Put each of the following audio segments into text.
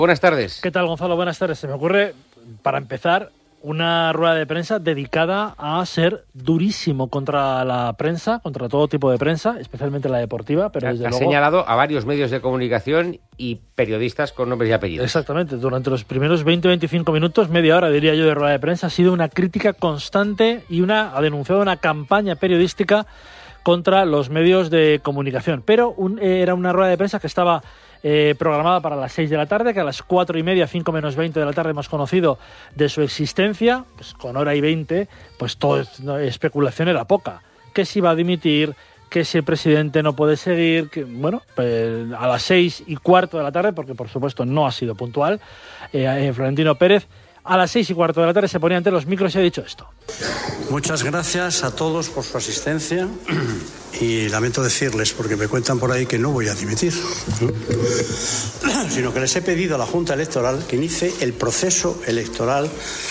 Buenas tardes. ¿Qué tal, Gonzalo? Buenas tardes. Se me ocurre, para empezar, una rueda de prensa dedicada a ser durísimo contra la prensa, contra todo tipo de prensa, especialmente la deportiva, pero desde luego... Ha señalado a varios medios de comunicación y periodistas con nombres y apellidos. Exactamente. Durante los primeros 20-25 minutos, media hora, diría yo, de rueda de prensa, ha sido una crítica constante y ha denunciado una campaña periodística contra los medios de comunicación. Pero era una rueda de prensa que estaba programada para las 6 de la tarde, que a las 4:30, 5 menos 20 de la tarde hemos conocido de su existencia, pues con hora y 20, pues toda especulación era poca. Que si iba a dimitir, que si el presidente no puede seguir, que bueno, pues a las 6:15 de la tarde, porque por supuesto no ha sido puntual, Florentino Pérez a las 6:15 de la tarde se ponía ante los micros y ha dicho esto. Muchas gracias a todos por su asistencia y lamento decirles, porque me cuentan por ahí que no voy a dimitir, sino que les he pedido a la Junta Electoral que inicie el proceso electoral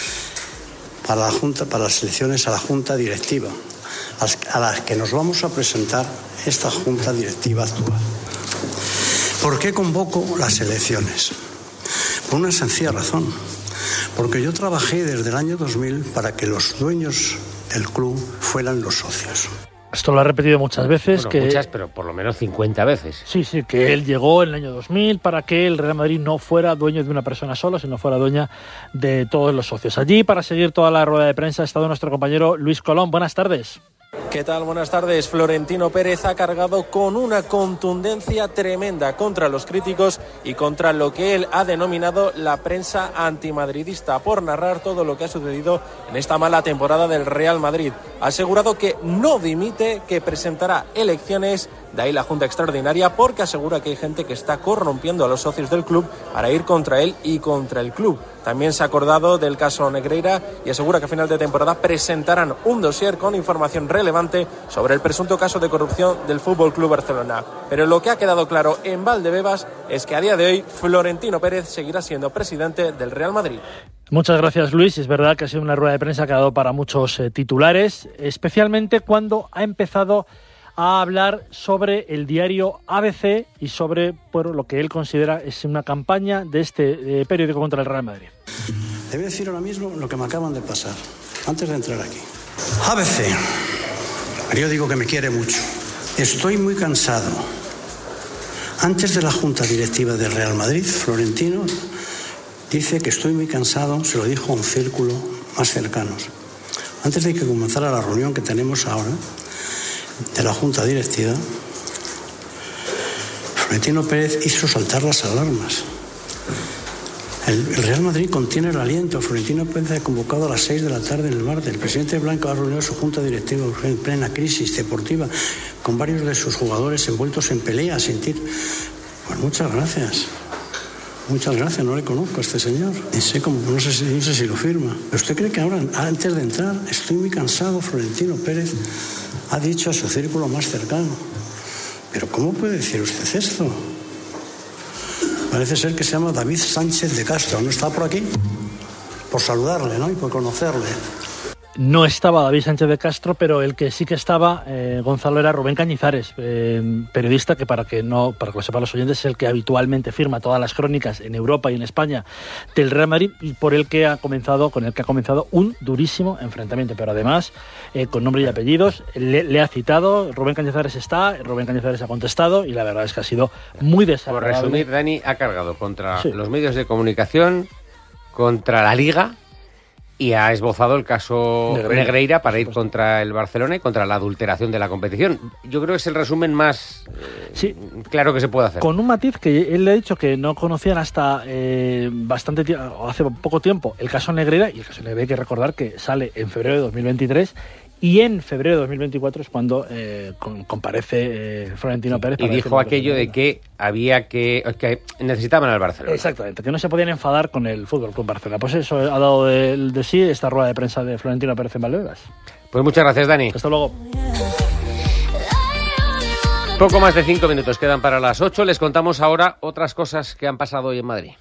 para las elecciones a la Junta Directiva, a las que nos vamos a presentar esta Junta Directiva actual. ¿Por qué convoco las elecciones? Por una sencilla razón. Porque yo trabajé desde el año 2000 para que los dueños del club fueran los socios. Esto lo ha repetido muchas veces. Bueno, muchas, pero por lo menos 50 veces. Sí, que él llegó en el año 2000 para que el Real Madrid no fuera dueño de una persona sola, sino fuera dueña de todos los socios. Allí, para seguir toda la rueda de prensa, ha estado nuestro compañero Luis Colón. Buenas tardes. ¿Qué tal? Buenas tardes. Florentino Pérez ha cargado con una contundencia tremenda contra los críticos y contra lo que él ha denominado la prensa antimadridista por narrar todo lo que ha sucedido en esta mala temporada del Real Madrid. Ha asegurado que no dimite, que presentará elecciones, de ahí la Junta Extraordinaria, porque asegura que hay gente que está corrompiendo a los socios del club para ir contra él y contra el club. También se ha acordado del caso Negreira y asegura que a final de temporada presentarán un dossier con información relevante sobre el presunto caso de corrupción del Fútbol Club Barcelona. Pero lo que ha quedado claro en Valdebebas es que a día de hoy Florentino Pérez seguirá siendo presidente del Real Madrid. Muchas gracias, Luis. Es verdad que ha sido una rueda de prensa que ha dado para muchos titulares, especialmente cuando ha empezado a hablar sobre el diario ABC y sobre lo que él considera es una campaña de este periódico contra el Real Madrid. Le voy a decir ahora mismo lo que me acaban de pasar, antes de entrar aquí. ABC, periódico que me quiere mucho. Estoy muy cansado. Antes de la Junta Directiva del Real Madrid, Florentino dice que estoy muy cansado, se lo dijo a un círculo más cercanos. Antes de que comenzara la reunión que tenemos ahora, de la Junta Directiva, Florentino Pérez hizo saltar las alarmas. El Real Madrid contiene el aliento. Florentino Pérez ha convocado a las 6 de la tarde en el martes. El presidente Blanco ha reunido su Junta Directiva en plena crisis deportiva, con varios de sus jugadores envueltos en pelea, Pues muchas gracias. Muchas gracias, no le conozco a este señor. No sé si lo firma. ¿Pero usted cree que ahora, antes de entrar, estoy muy cansado? Florentino Pérez ha dicho a su círculo más cercano. ¿Pero cómo puede decir usted esto? Parece ser que se llama David Sánchez de Castro. ¿No está por aquí? Por saludarle, ¿no? Y por conocerle. No estaba David Sánchez de Castro, pero el que sí que estaba, Gonzalo, era Rubén Cañizares, periodista que para que lo sepan los oyentes, es el que habitualmente firma todas las crónicas en Europa y en España del Real Madrid y con el que ha comenzado un durísimo enfrentamiento. Pero además, con nombre y apellidos, le ha citado, Rubén Cañizares ha contestado y la verdad es que ha sido muy desagradable. Por resumir, Dani ha cargado contra los medios de comunicación, contra la Liga, y ha esbozado el caso Negreira para ir contra el Barcelona y contra la adulteración de la competición. Yo creo que es el resumen más claro que se puede hacer. Con un matiz que él le ha dicho que no conocían hasta hace poco tiempo el caso Negreira, y el caso Negreira hay que recordar que sale en febrero de 2023 y en febrero de 2024 es cuando comparece Florentino Pérez. Y dijo aquello de que que necesitaban al Barcelona. Exactamente, que no se podían enfadar con el Fútbol Club Barcelona. Pues eso ha dado de sí esta rueda de prensa de Florentino Pérez en Valdebebas. Pues muchas gracias, Dani. Hasta luego. Poco más de 5 minutos quedan para las 8. Les contamos ahora otras cosas que han pasado hoy en Madrid.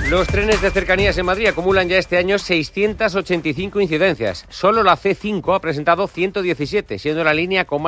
Los trenes de cercanías en Madrid acumulan ya este año 685 incidencias. Solo la C5 ha presentado 117, siendo la línea con más